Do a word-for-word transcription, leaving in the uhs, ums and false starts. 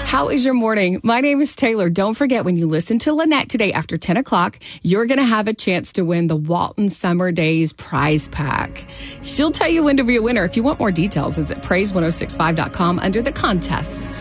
How is your morning? My name is Taylor. Don't forget, when you listen to Lynette today after ten o'clock, you're going to have a chance to win the Walton Summer Days prize pack. She'll tell you when to be a winner. If you want more details, it's at praise ten sixty-five dot com under the contests.